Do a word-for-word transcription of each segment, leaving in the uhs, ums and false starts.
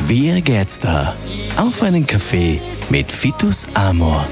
Wie geht's da? Auf einen Kaffee mit Vitus Amor.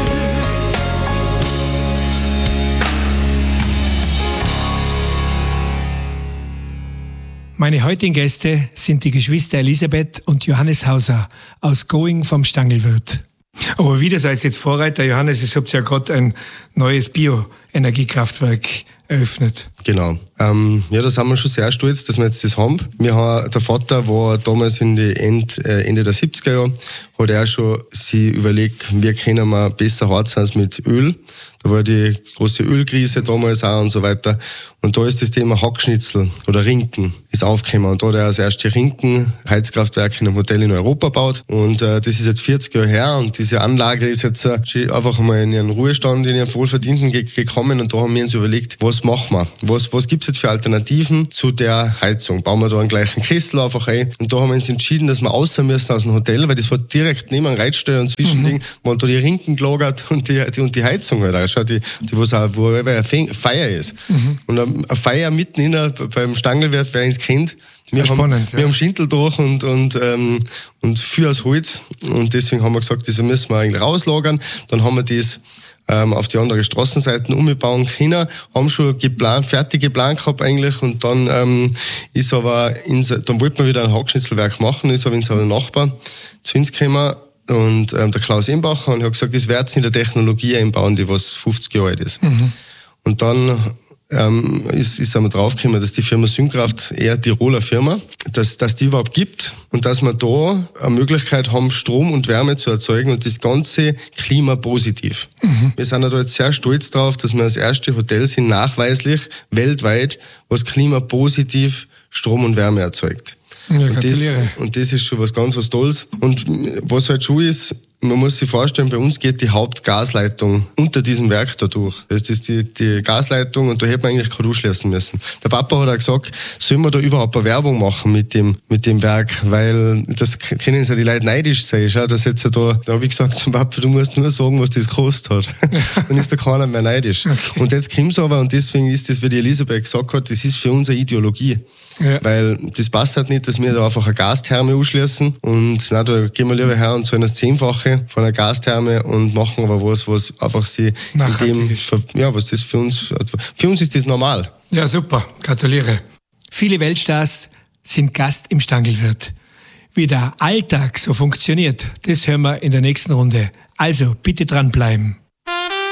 Meine heutigen Gäste sind die Geschwister Elisabeth und Johannes Hauser aus Going vom Stangelwirt. Aber wie das als jetzt Vorreiter, Johannes, es habt ja gerade ein neues Bioenergiekraftwerk eröffnet. Genau. Ähm, ja, da sind wir schon sehr stolz, dass wir jetzt das haben. Wir haben, der Vater war damals in die End, äh, Ende der siebziger Jahre, hat er schon sich überlegt, wie können wir besser heizen als mit Öl. Da war die große Ölkrise damals auch und so weiter. Und da ist das Thema Hackschnitzel oder Rinken ist aufgekommen. Und da hat er das erste Rinken-Heizkraftwerk in einem Hotel in Europa gebaut. Und äh, das ist jetzt vierzig Jahre her. Und diese Anlage ist jetzt äh, einfach mal in ihren Ruhestand, in ihren Wohlverdienten ge- gekommen. Und da haben wir uns überlegt, was machen wir? Was, was gibt's jetzt für Alternativen zu der Heizung? Bauen wir da einen gleichen Kessel einfach ein? Und da haben wir uns entschieden, dass wir außer müssen aus dem Hotel, weil das war direkt neben einem Reitstall und Zwischending, mhm. wo da die Rinken gelagert und die, die, und die Heizung halt auch. Schau, die, die, was auch, wo eine Feier ist. Mhm. Und eine Feier mitten in der, beim Stangelwirt, wer ihn kennt. Wir, ja, haben, spannend, ja. wir haben Schintel durch und, und, ähm, und viel aus Holz. Und deswegen haben wir gesagt, das müssen wir eigentlich rauslagern. Dann haben wir das ähm, auf die andere Straßenseiten umbauen können, haben schon geplant, fertig geplant gehabt eigentlich. Und dann ähm, ist aber, in, dann wollten wir wieder ein Hackschnitzelwerk machen, ist aber unser Nachbar zu uns gekommen. Und ähm, der Klaus Embacher, und hat gesagt, das wird in der Technologie einbauen, die was fünfzig Jahre alt ist. Mhm. Und dann ähm, ist, ist einmal draufgekommen, dass die Firma Synkraft eher Tiroler Firma, dass, dass die überhaupt gibt und dass wir da eine Möglichkeit haben, Strom und Wärme zu erzeugen und das Ganze klimapositiv. Mhm. Wir sind da jetzt sehr stolz drauf, dass wir das erste Hotel sind, nachweislich weltweit, was klimapositiv Strom und Wärme erzeugt. Ja, und, das, und das ist schon was ganz was Tolles. Und was halt schon ist, man muss sich vorstellen, bei uns geht die Hauptgasleitung unter diesem Werk da durch. Das ist die, die Gasleitung und da hätte man eigentlich kein durchschließen müssen. Der Papa hat auch gesagt, sollen wir da überhaupt eine Werbung machen mit dem, mit dem Werk, weil das können ja die Leute neidisch sein. Schau, das jetzt da, da habe ich gesagt zum Papa, du musst nur sagen, was das gekostet hat. Dann ist da keiner mehr neidisch. Okay. Und jetzt kommt's aber, und deswegen ist das, wie die Elisabeth gesagt hat, das ist für uns eine Ideologie. Ja. Weil das passt halt nicht, dass wir da einfach eine Gastherme anschließen und na, da gehen wir lieber her und zahlen das Zehnfache von einer Gastherme und machen aber was, was einfach sie in dem, ja, was das für uns, für uns ist das normal. Ja, super, gratuliere. Viele Weltstars sind Gast im Stangelwirt. Wie der Alltag so funktioniert, das hören wir in der nächsten Runde. Also bitte dranbleiben.